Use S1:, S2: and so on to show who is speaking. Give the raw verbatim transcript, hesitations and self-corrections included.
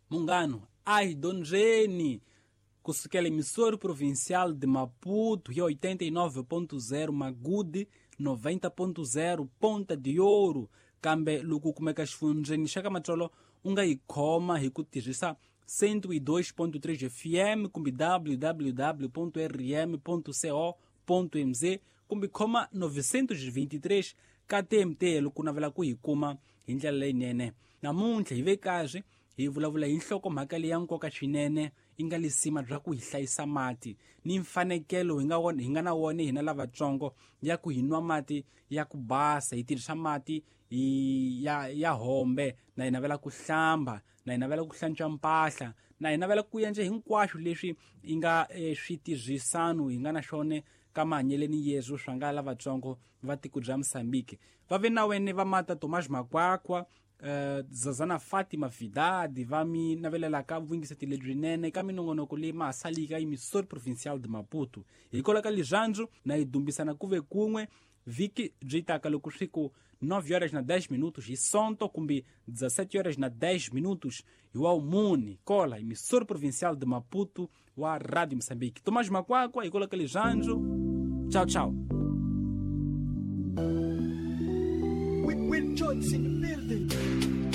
S1: Mungano, ai donjeni, kusukela emissora provincial de Maputo, e oitenta e nove ponto zero, Magude, noventa ponto zero, Ponta de Ouro, kambe luku kumeka xifundzeni xa ka matsolo u nga yi khoma hi ku tirhisa cento e dois ponto três F M kumbe w w w ponto r m ponto co ponto m z kumbe khoma novecentos e vinte e três ka T M T loko navela ku hi kuma hi ndlela leyinene. Namuntlha hi ve kazi hi vulavula hi nhlokomhaka leyi ya nkoka swinene yi nga lisima bya ku hi hlayisa mati ni mfanekelo hi nga wona hi nga na wona hina lavatsongo ya ku hi nwa mati ya ku basa hi tirhisa mati hi ya ya hombe na hi navela ku hlamba na hi navela ku hlantswa mpahla na hi navela ku endla hinkwaswo leswi hi nga e, switirhisano hi nga na xone ka mahanyeleni yezu swa nga lavatsongo va tiko bya Msambiki. Va ve na wene va mata Tomas Makwakwa, Uh, Zazana Fatima Vidadi va mi navelela ka vuingiseti lebyinene ka minongonoko leyi mahasalika emissora provincial de Maputo hi kola ka lizhandzu na hi dumbisana ku ve kun'we vhiki byi taka loko swi ku nove horas na dez minutos hi sonto kumbe dezessete horas na dez minutos hi wa umune kola emissora provincial de Maputo wa Radio Moçambique. Tomas Makwakwa hi kola ka lizhandzu. Tchau, tchau.
S2: With, with Jones in the building.